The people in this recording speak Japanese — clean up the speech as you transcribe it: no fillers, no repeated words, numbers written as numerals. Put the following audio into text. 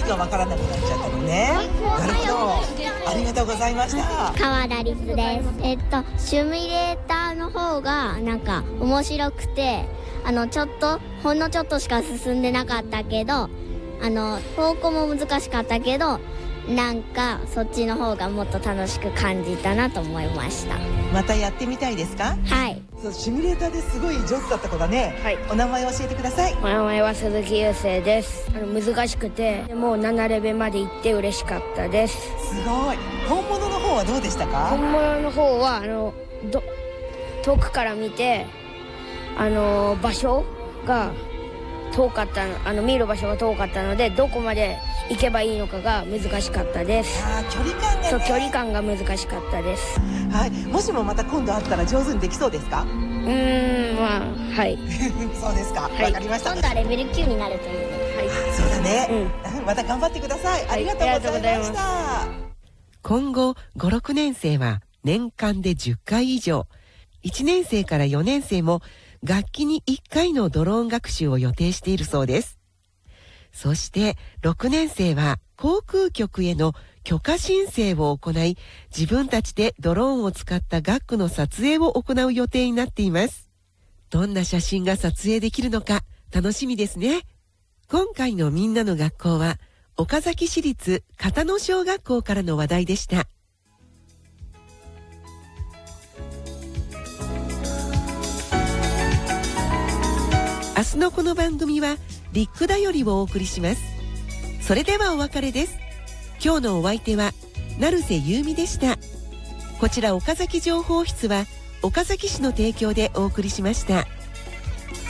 がわからなくなっちゃったのね。なるほど、ありがとうございました。 川田律です。シミュレーターの方がなんか面白くて、ほんのちょっとしか進んでなかったけど、方向も難しかったけど、なんかそっちの方がもっと楽しく感じたなと思いました。 またやってみたいですか？ はい。 そう、シミュレーターですごい上手だった子だね。 はい。 お名前教えてください。 お名前は鈴木優生です。難しくて、もう7レベルまで行って嬉しかったです。 すごい。本物の方はどうでしたか？ 本物の方は遠くから見て、場所が遠かったの、見る場所が遠かったので、どこまで行けばいいのかが難しかったです。 距離感がね。 そう、距離感が難しかったです。 はい。もしもまた今度会ったら上手にできそうですか？ まあ、はい。 そうですか。わかりました。 今度はレベル9になるというね。 はい。 そうだね。また頑張ってください。ありがとうございました。 今後、5、6年生は年間で10回以上、1年生から4年生も学期に1回のドローン学習を予定しているそうです。そして6年生は航空局への許可申請を行い、自分たちでドローンを使った学区の撮影を行う予定になっています。どんな写真が撮影できるのか楽しみですね。今回のみんなの学校は岡崎市立片野小学校からの話題でした。明日のこの番組はリックだよりをお送りします。それではお別れです。今日のお相手は成瀬優美でした。こちら岡崎情報室は岡崎市の提供でお送りしました。